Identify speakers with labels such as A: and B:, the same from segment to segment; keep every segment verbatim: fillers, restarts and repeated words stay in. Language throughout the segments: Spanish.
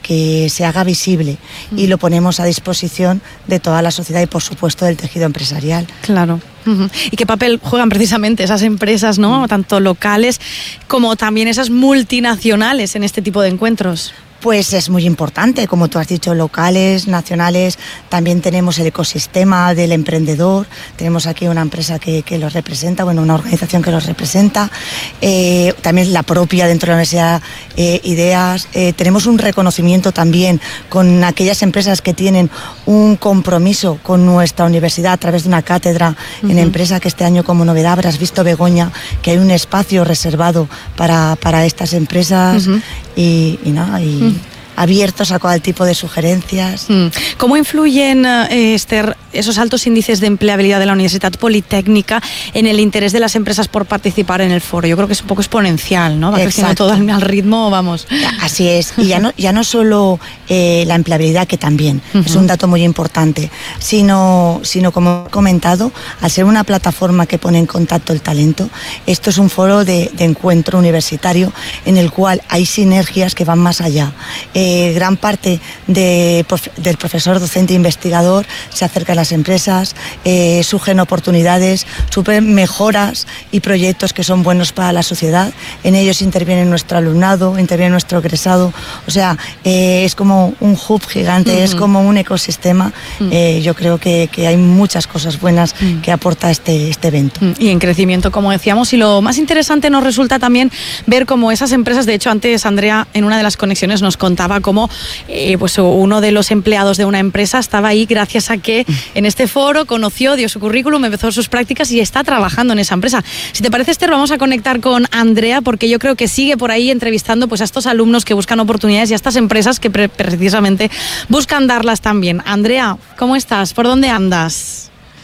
A: que se haga visible y lo ponemos a disposición de toda la sociedad y, por supuesto, del tejido empresarial.
B: Claro. Uh-huh. ¿Y qué papel juegan precisamente esas empresas, ¿no? Uh-huh. Tanto locales como también esas multinacionales en este tipo de encuentros?
A: Pues es muy importante, como tú has dicho, locales, nacionales. También tenemos el ecosistema del emprendedor. Tenemos aquí una empresa que, que los representa, bueno, una organización que los representa. Eh, también la propia dentro de la universidad, eh, Ideas. Eh, tenemos un reconocimiento también con aquellas empresas que tienen un compromiso con nuestra universidad a través de una cátedra uh-huh. en empresa, que este año, como novedad, habrás visto, Begoña, que hay un espacio reservado para, para estas empresas uh-huh. y, y nada, y uh-huh. abiertos a cualquier tipo de sugerencias.
B: ¿Cómo influyen, eh, Esther, esos altos índices de empleabilidad de la Universidad Politécnica en el interés de las empresas por participar en el foro? Yo creo que es un poco exponencial, ¿no? Va creciendo todo al, al ritmo, vamos.
A: Así es. Y ya no, ya no solo eh, la empleabilidad, que también uh-huh. es un dato muy importante, sino, sino, como he comentado, al ser una plataforma que pone en contacto el talento, esto es un foro de, de encuentro universitario en el cual hay sinergias que van más allá. Eh, Eh, gran parte de, del profesor docente investigador se acerca a las empresas, eh, surgen oportunidades, surgen mejoras y proyectos que son buenos para la sociedad. En ellos interviene nuestro alumnado, interviene nuestro egresado. O sea, eh, es como un hub gigante, uh-huh. es como un ecosistema. Uh-huh. Eh, yo creo que, que hay muchas cosas buenas uh-huh. que aporta este, este evento.
B: Uh-huh. Y en crecimiento, como decíamos, y lo más interesante nos resulta también ver cómo esas empresas, de hecho antes Andrea en una de las conexiones nos contaba como eh, pues uno de los empleados de una empresa estaba ahí gracias a que en este foro conoció, dio su currículum, empezó sus prácticas y está trabajando en esa empresa. Si te parece, Esther, vamos a conectar con Andrea, porque yo creo que sigue por ahí entrevistando pues a estos alumnos que buscan oportunidades y a estas empresas que pre- precisamente buscan darlas también. Andrea, ¿cómo estás? ¿Por dónde andas?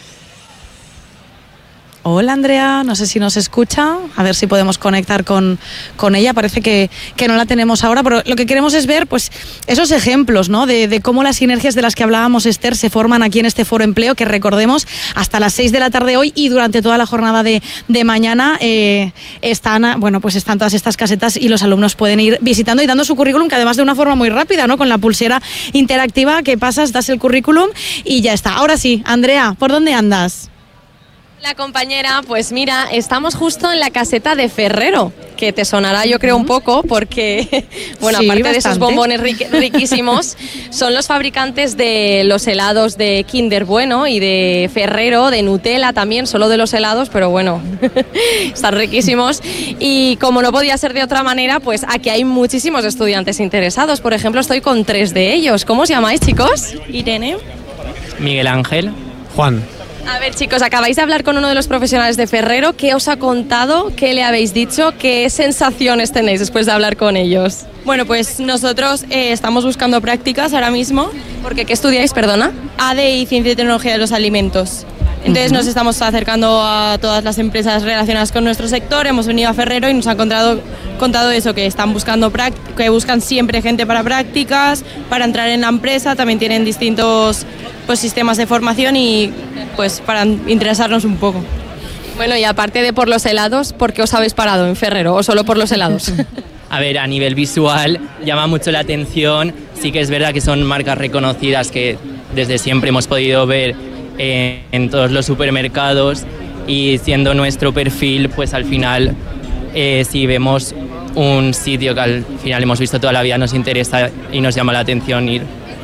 B: Hola, Andrea, no sé si nos escucha, a ver si podemos conectar con, con ella. Parece que, que no la tenemos ahora, pero lo que queremos es ver pues esos ejemplos, ¿no? de, de cómo las sinergias de las que hablábamos, Esther, se forman aquí en este Foro Empleo, que recordemos hasta las seis de la tarde hoy y durante toda la jornada de, de mañana eh, están, bueno, pues están todas estas casetas y los alumnos pueden ir visitando y dando su currículum, que además de una forma muy rápida, ¿no? Con la pulsera interactiva que pasas, das el currículum y ya está. Ahora sí, Andrea, ¿por dónde andas?
C: La compañera, pues mira, estamos justo en la caseta de Ferrero, que te sonará yo creo un poco porque, bueno, sí, aparte bastante. De esos bombones riqu- riquísimos, son los fabricantes de los helados de Kinder Bueno y de Ferrero, de Nutella también, solo de los helados, pero bueno, están riquísimos. Y como no podía ser de otra manera, pues aquí hay muchísimos estudiantes interesados. Por ejemplo, estoy con tres de ellos. ¿Cómo os llamáis, chicos? Irene.
D: Miguel Ángel.
E: Juan.
C: A ver, chicos, acabáis de hablar con uno de los profesionales de Ferrero. ¿Qué os ha contado? ¿Qué le habéis dicho? ¿Qué sensaciones tenéis después de hablar con ellos?
F: Bueno, pues nosotros eh, estamos buscando prácticas ahora mismo.
C: ¿Porque qué estudiáis, perdona?
F: A D I, Ciencia y Tecnología de los Alimentos. Entonces uh-huh. nos estamos acercando a todas las empresas relacionadas con nuestro sector. Hemos venido a Ferrero y nos han contado, contado eso, que están buscando práct- que buscan siempre gente para prácticas, para entrar en la empresa. También tienen distintos pues, sistemas de formación y pues para interesarnos un poco.
C: Bueno, y aparte de por los helados, ¿por qué os habéis parado en Ferrero o solo por los helados?
D: A ver, a nivel visual llama mucho la atención. Sí que es verdad que son marcas reconocidas que desde siempre hemos podido ver en, en todos los supermercados, y siendo nuestro perfil, pues al final eh, si vemos un sitio que al final hemos visto toda la vida, nos interesa y nos llama la atención ir.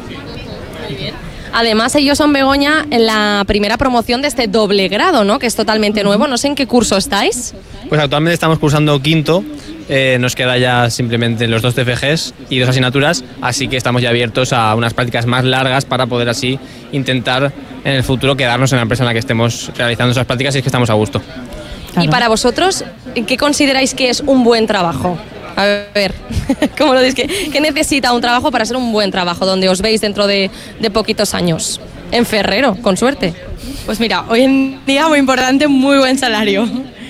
C: Muy bien. Además, ellos son, Begoña, en la primera promoción de este doble grado, ¿no? Que es totalmente nuevo. No sé en qué curso estáis.
E: Pues actualmente estamos cursando quinto. Eh, nos queda ya simplemente los dos T F Gs y dos asignaturas, así que estamos ya abiertos a unas prácticas más largas para poder así intentar en el futuro quedarnos en la empresa en la que estemos realizando esas prácticas, y es que estamos a gusto.
C: Claro. Y para vosotros, ¿qué consideráis que es un buen trabajo? A ver, ¿cómo lo dices? ¿Qué, ¿Qué necesita un trabajo para ser un buen trabajo, donde os veis dentro de, de poquitos años? En Ferrero, con suerte.
F: Pues mira, hoy en día muy importante, muy buen salario.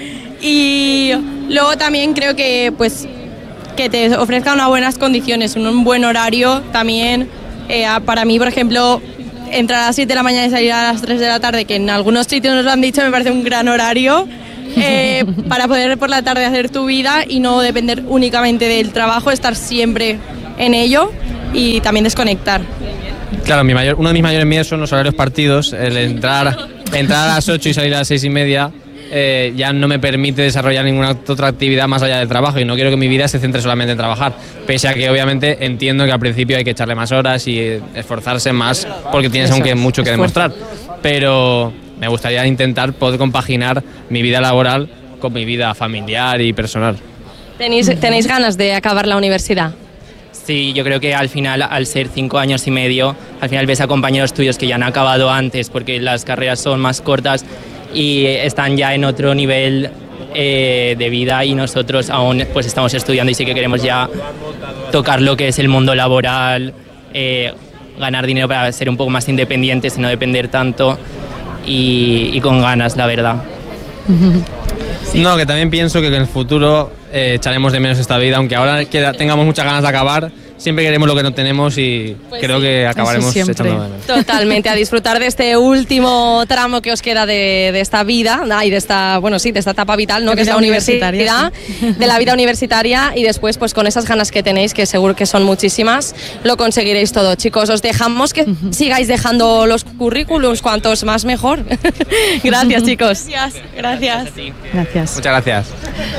F: Y luego también creo que pues que te ofrezcan unas buenas condiciones, un, un buen horario también. Eh, para mí, por ejemplo, entrar a las siete de la mañana y salir a las tres de la tarde, que en algunos sitios nos lo han dicho, me parece un gran horario. Eh, para poder por la tarde hacer tu vida y no depender únicamente del trabajo, estar siempre en ello. y también desconectar.
E: Claro, mi mayor, uno de mis mayores miedos son los horarios partidos, el entrar, entrar a las ocho y salir a las seis y media. Eh, ya no me permite desarrollar ninguna otra actividad más allá del trabajo y no quiero que mi vida se centre solamente en trabajar, pese a que obviamente entiendo que al principio hay que echarle más horas y esforzarse más porque tienes aunque mucho que demostrar, pero me gustaría intentar poder compaginar mi vida laboral con mi vida familiar y personal.
C: ¿Tenéis, ¿tenéis ganas de acabar la universidad?
D: Sí, yo creo que al final, al ser cinco años y medio, al final ves a compañeros tuyos que ya han acabado antes porque las carreras son más cortas y están ya en otro nivel eh, de vida y nosotros aún pues estamos estudiando y sí que queremos ya tocar lo que es el mundo laboral, eh, ganar dinero para ser un poco más independientes y no depender tanto y, y con ganas, la verdad.
E: Sí. No, que también pienso que en el futuro eh, echaremos de menos esta vida, aunque ahora que tengamos muchas ganas de acabar, siempre queremos lo que no tenemos y pues creo sí, que acabaremos echando de menos.
C: Totalmente, a disfrutar de este último tramo que os queda de, de esta vida y de esta, bueno sí, de esta etapa vital, ¿no? Que es la universidad, sí. De la vida universitaria y después pues con esas ganas que tenéis, que seguro que son muchísimas, lo conseguiréis todo. Chicos, os dejamos que uh-huh. sigáis dejando los currículums, cuantos más mejor. Gracias, chicos.
F: Gracias. Gracias.
B: Gracias.
E: Muchas gracias.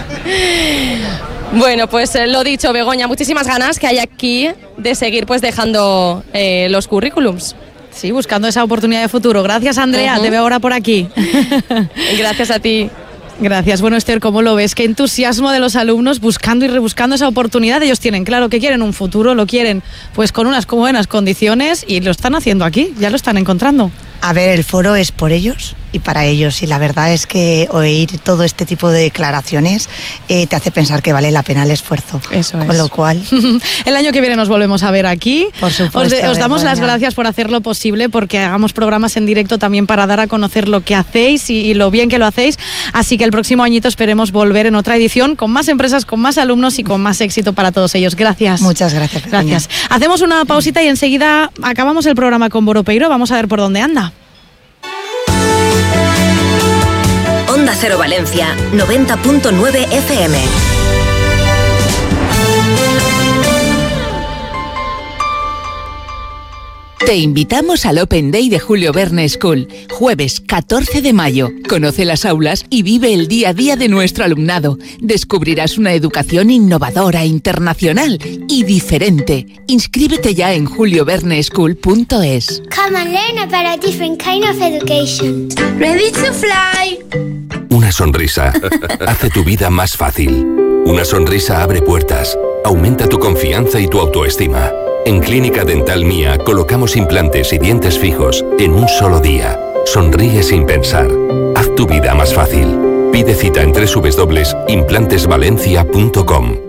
C: Bueno, pues eh, lo dicho, Begoña, muchísimas ganas que hay aquí de seguir pues dejando eh, los currículums.
B: Sí, buscando esa oportunidad de futuro. Gracias, Andrea, uh-huh. te veo ahora por aquí.
C: Gracias a ti.
B: Gracias. Bueno, Esther, ¿cómo lo ves? Qué entusiasmo de los alumnos buscando y rebuscando esa oportunidad. Ellos tienen claro que quieren un futuro, lo quieren pues con unas buenas condiciones y lo están haciendo aquí, ya lo están encontrando.
A: A ver, el foro es por ellos y para ellos, y la verdad es que oír todo este tipo de declaraciones eh, te hace pensar que vale la pena el esfuerzo.
B: Eso es.
A: Con lo cual...
B: El año que viene nos volvemos a ver aquí.
A: Por supuesto.
B: Os, de, os damos las gracias por hacer lo posible, porque hagamos programas en directo también para dar a conocer lo que hacéis y, y lo bien que lo hacéis. Así que el próximo añito esperemos volver en otra edición con más empresas, con más alumnos y con más éxito para todos ellos. Gracias.
A: Muchas gracias.
B: Gracias. Hacemos una pausita y enseguida acabamos el programa con Boropeiro. Vamos a ver por dónde anda.
G: Onda Cero Valencia, noventa punto nueve F M.
H: Te invitamos al Open Day de Julio Verne School, jueves catorce de mayo. Conoce las aulas y vive el día a día de nuestro alumnado. Descubrirás una educación innovadora, internacional y diferente. Inscríbete ya en julio verne school punto es.
I: Come and learn about a different kind of education. Ready to fly.
J: Una sonrisa hace tu vida más fácil. Una sonrisa abre puertas, aumenta tu confianza y tu autoestima. En Clínica Dental Mía colocamos implantes y dientes fijos en un solo día. Sonríe sin pensar. Haz tu vida más fácil. Pide cita en doble u doble u doble u punto implantes valencia punto com.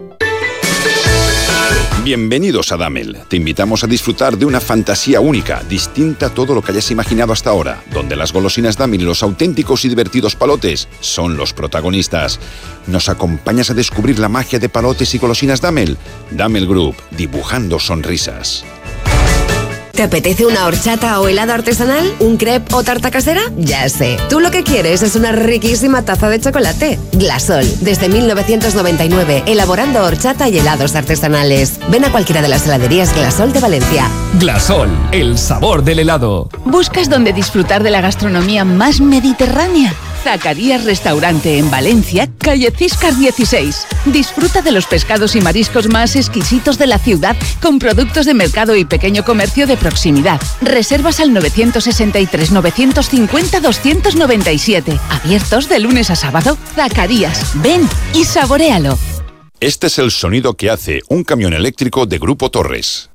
K: Bienvenidos a Damel. Te invitamos a disfrutar de una fantasía única, distinta a todo lo que hayas imaginado hasta ahora, donde las golosinas Damel y los auténticos y divertidos palotes son los protagonistas. ¿Nos acompañas a descubrir la magia de palotes y golosinas Damel? Damel Group, dibujando sonrisas.
G: ¿Te apetece una horchata o helado artesanal? ¿Un crepe o tarta casera? Ya sé. Tú lo que quieres es una riquísima taza de chocolate. Glasol, desde mil novecientos noventa y nueve, elaborando horchata y helados artesanales. Ven a cualquiera de las heladerías Glasol de Valencia.
L: Glasol, el sabor del helado.
H: ¿Buscas dónde disfrutar de la gastronomía más mediterránea? Zacarías Restaurante en Valencia, calle Ciscar dieciséis. Disfruta de los pescados y mariscos más exquisitos de la ciudad con productos de mercado y pequeño comercio de proximidad. Reservas al nueve sesenta y tres, novecientos cincuenta, doscientos noventa y siete. Abiertos de lunes a sábado. Zacarías, ven y saboréalo.
K: Este es el sonido que hace un camión eléctrico de Grupo Torres.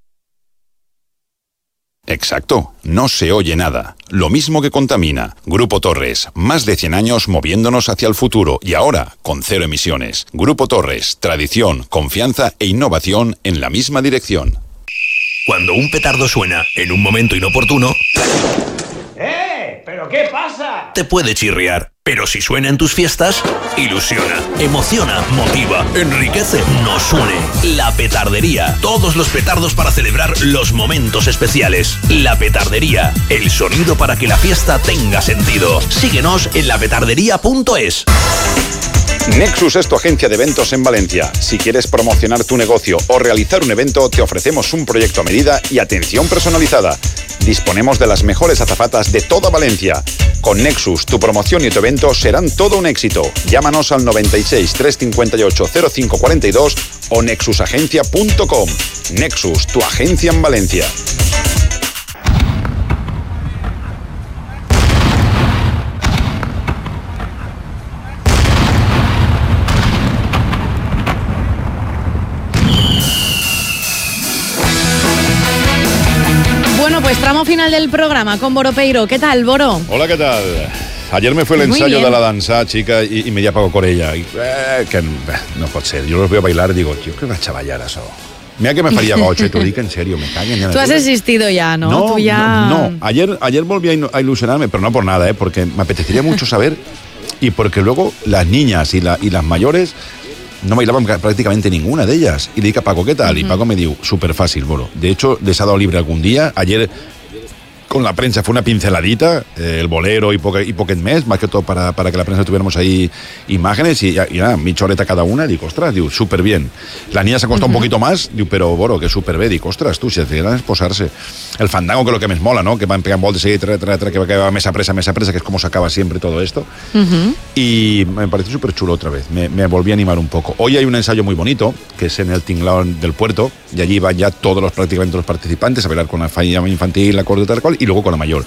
K: Exacto, no se oye nada. Lo mismo que contamina. Grupo Torres, más de cien años moviéndonos hacia el futuro y ahora con cero emisiones. Grupo Torres, tradición, confianza e innovación en la misma dirección.
M: Cuando un petardo suena en un momento inoportuno...
N: ¡Eh! ¿Pero qué pasa?
M: Te puede chirriar, pero si suena en tus fiestas, ilusiona, emociona, motiva, enriquece. No suene. La petardería. Todos los petardos para celebrar los momentos especiales. La petardería. El sonido para que la fiesta tenga sentido. Síguenos en la petardería punto es.
K: Nexus es tu agencia de eventos en Valencia. Si quieres promocionar tu negocio o realizar un evento, te ofrecemos un proyecto a medida y atención personalizada. Disponemos de las mejores azafatas de toda Valencia. Con Nexus, tu promoción y tu evento serán todo un éxito. Llámanos al noventa y seis, trescientos cincuenta y ocho, cero cinco cuarenta y dos o nexus agencia punto com. Nexus, tu agencia en Valencia.
B: Pues tramo final del programa con Boro Peiro. ¿Qué tal, Boro?
O: Hola, ¿qué tal? Ayer me fue el
B: Muy
O: ensayo
B: bien.
O: de la danza, chica, y, y me llama con ella. Y, eh, que, eh, no puede ser. Yo los veo bailar y digo, tío, que una chavallada eso. Mira que me faría gocho, y te digo en serio, me caguen. Ya
B: Tú has existido ya, ¿no?
O: No,
B: Tú ya...
O: no, no. Ayer, ayer volví a, inu- a ilusionarme, pero no por nada, ¿eh? Porque me apetecería mucho saber y porque luego las niñas y, la, y las mayores no bailaban prácticamente ninguna de ellas. Y le dije a Paco, ¿qué tal? Uh-huh. Y Paco me dijo, súper fácil, Boro. De hecho, les ha dado libre algún día. Ayer con la prensa fue una pinceladita, eh, el bolero y, poca, y poquet més, más que todo para, para que la prensa tuviéramos ahí imágenes y, y nada, mi choreta cada una, digo, ostras, digo, súper bien. La niña se ha costado uh-huh. un poquito más, digo, pero Boro, que súper bé, digo, ostras, tú, si es esposarse. El fandango, que es lo que me mola, ¿no? Que van pegando voltes y tra, tra, tra, que va, que va mesa presa, mesa presa, que es como se acaba siempre todo esto. Uh-huh. Y me pareció súper chulo otra vez, me, me volví a animar un poco. Hoy hay un ensayo muy bonito, que es en el tinglao del puerto, y allí van ya todos los prácticamente los participantes a bailar con la falla infantil, la corte tal cual, y luego con la mayor.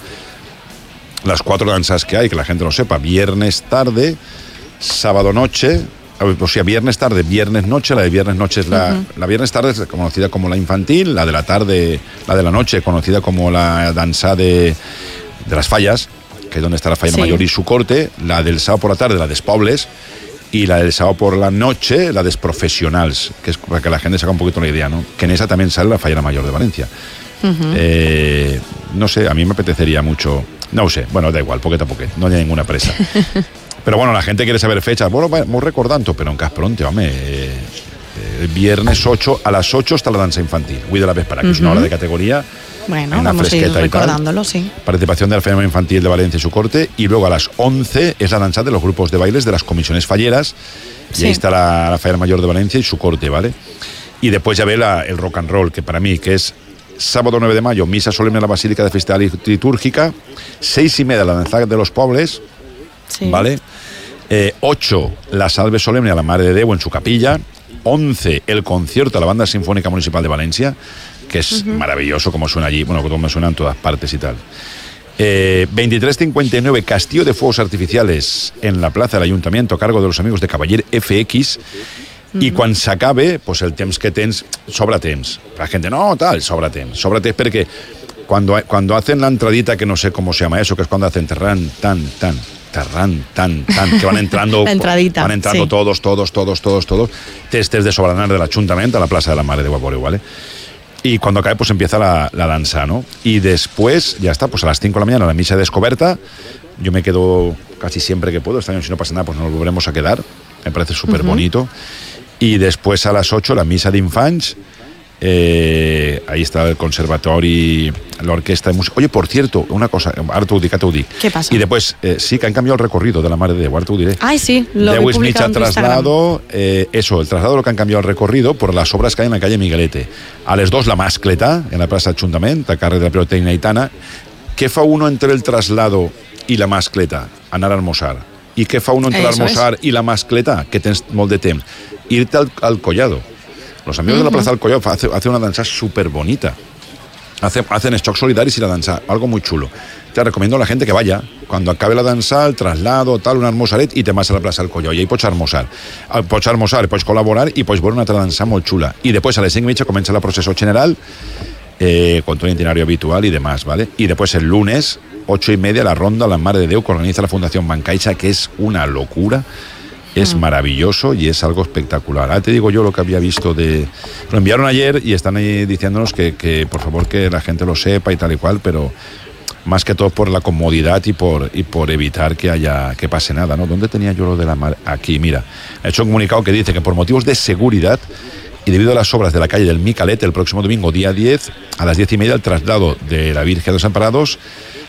O: Las cuatro danzas que hay, que la gente lo sepa: viernes tarde, sábado noche, o sea, viernes tarde, viernes noche. La de viernes noche es la, uh-huh. la viernes tarde es conocida como la infantil, la de la tarde, la de la noche conocida como la danza de, de las fallas, que es donde está la falla sí. mayor y su corte, la del sábado por la tarde, la despobles, y la del sábado por la noche, la des professionals, que es para que la gente se haga un poquito la idea, ¿no? Que en esa también sale la falla mayor de Valencia. Uh-huh. Eh, no sé, a mí me apetecería mucho. No sé, bueno, da igual, poquet a poquet, no hay ninguna presa. Pero bueno, la gente quiere saber fechas. Bueno, muy recordando, pero en cas pronto, hombre. Eh, el viernes ocho, a las ocho está la danza infantil. Huí de la Véspera, que uh-huh. es una hora de categoría.
B: Bueno, vamos a ir recordándolo, sí.
O: Participación de la Falla Infantil de Valencia y su corte. Y luego a las once es la danza de los grupos de bailes de las comisiones falleras. Sí. Y ahí está la, la Falla Mayor de Valencia y su corte, ¿vale? Y después ya ve la, el rock and roll, que para mí, que es sábado nueve de mayo, misa solemne en la Basílica de Festa Litúrgica, seis y media la danza de los Pobles, sí. ¿vale? Eh, ocho, la salve solemne a la Madre de Déu en su capilla. once, el concierto a la Banda Sinfónica Municipal de Valencia, que es uh-huh. maravilloso como suena allí, bueno, como suena en todas partes y tal. Eh, veintitrés cincuenta y nueve, castillo de fuegos artificiales en la plaza del Ayuntamiento a cargo de los amigos de Cavaller F X. I quan s'acabe, pues el temps que tens, sobra temps. La gente, no, tal, sobra temps. Sobra temps perquè cuando, cuando hacen la entradita, que no sé cómo se llama eso, que es cuando hacen terran, tan, tan, terran, tan, tan, que van entrando,
B: la entradita,
O: van entrando sí. todos, todos, todos, todos, todos, testes de Sobranar del Ayuntamiento a la Plaza de la Mare de Guaporio, ¿vale? Y cuando acabe, pues empieza la, la danza, ¿no? Y después, ya está, pues a las cinco de la mañana la misa de descoberta. Yo me quedo casi siempre que puedo. Este año, si no pasa nada, pues nos volveremos a quedar. Me parece súper uh-huh. bonito. Y después a las ocho la misa de infants. Eh, ahí está el conservatori, la orquesta de música. Oye, por cierto, una cosa, ahora te ho dic, te ho dic.
B: ¿Qué pasa?
O: Y después, eh, sí, que han cambiado el recorrido de la Mare de Déu, ahora te ho diré.
B: Ay, sí, lo he publicado en tu
O: traslado, eh, eso, el traslado lo que han cambiado el recorrido por las obras que hay en la calle Miguelete. A les dos la mascleta, en la plaza Ayuntament, a carrer de la Pirotecnia Aitana. ¿Qué fa uno entre el traslado y la mascleta? Anar a almorzar. ¿Y qué fa uno entre l'almorzar y la mascleta? Que tens molt de temps. Irte al, al collado. Los amigos uh-huh. de la Plaza del Collado hacen hace una danza súper bonita. Hace, hacen shock solidaris y la danza, algo muy chulo. Te recomiendo a la gente que vaya, cuando acabe la danza, el traslado, tal, un almoçaret, i te vas a la Plaça del Collao. I ahí pots almoçar. Pots almoçar, pots col·laborar i pots veure una altra dansa molt xula. I després a les cinc i mitja comença la processó general, eh, con todo el itinerario habitual y demás, ¿vale? Y después el lunes, ocho y media, la ronda La Mare de Déu que organiza la Fundación Bancaixa, que es una locura. Es maravilloso y es algo espectacular. Ahora te digo yo lo que había visto de... Lo enviaron ayer y están ahí diciéndonos que, que por favor que la gente lo sepa y tal y cual, pero más que todo por la comodidad y por, y por evitar que haya que pase nada, ¿no? ¿Dónde tenía yo lo de la mar? Aquí, mira. Ha hecho un comunicado que dice que por motivos de seguridad y debido a las obras de la calle del Micalet, el próximo domingo, día diez, a las diez y media, el traslado de la Virgen de los Amparados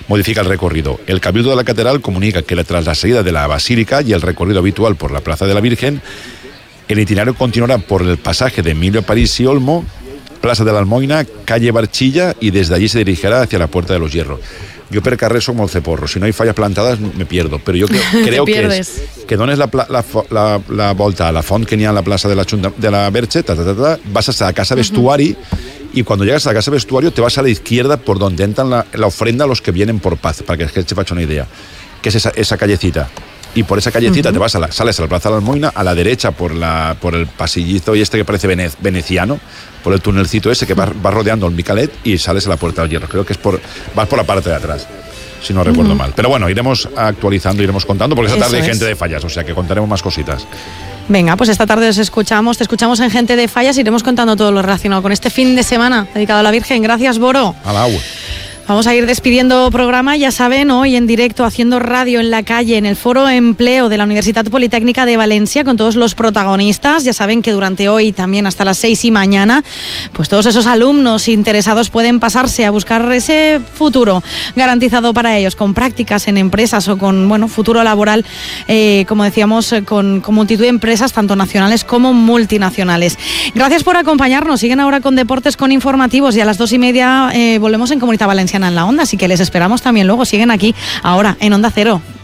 O: modifica el recorrido. El Cabildo de la Catedral comunica que tras la salida de la Basílica y el recorrido habitual por la Plaza de la Virgen, el itinerario continuará por el pasaje de Emilio París y Olmo, Plaza de la Almoina, calle Barchilla, y desde allí se dirigirá hacia la Puerta de los Hierros. Jo per carrer som molt ceporro, si no hay fallas plantadas me pierdo, pero yo creo, creo que es que dones la, la, la, la volta a la font que n'hi ha a la plaça de la, de la Verge, ta, ta, ta, ta, vas hasta la casa vestuari, uh-huh. y cuando llegas a la casa vestuario te vas a la izquierda por donde entran la, la ofrenda a los que vienen por paz, para que se faça una idea, que es esa, esa callecita. Y por esa callecita uh-huh. te vas a la, sales a la Plaza de la Almoina, a la derecha por, la, por el pasillito y este que parece vene, veneciano, por el tunelcito ese que va, va rodeando el Micalet y sales a la Puerta del Hierro. Creo que es por vas por la parte de atrás, si no recuerdo uh-huh. mal. Pero bueno, iremos actualizando, iremos contando, porque esta tarde hay gente de Fallas, o sea que contaremos más cositas.
B: Venga, pues esta tarde os escuchamos, te escuchamos en Gente de Fallas, iremos contando todo lo relacionado con este fin de semana dedicado a la Virgen. Gracias, Boro.
O: A la agua.
B: Vamos a ir despidiendo programa, ya saben, hoy en directo haciendo radio en la calle, en el Foro Empleo de la Universidad Politécnica de Valencia, con todos los protagonistas. Ya saben que durante hoy, también hasta las seis y mañana, pues todos esos alumnos interesados pueden pasarse a buscar ese futuro garantizado para ellos, con prácticas en empresas o con, bueno, futuro laboral, eh, como decíamos, con, con multitud de empresas, tanto nacionales como multinacionales. Gracias por acompañarnos. Siguen ahora con Deportes, con informativos, y a las dos y media eh, volvemos en Comunidad Valenciana en la Onda, así que les esperamos también luego. Siguen aquí ahora en Onda Cero.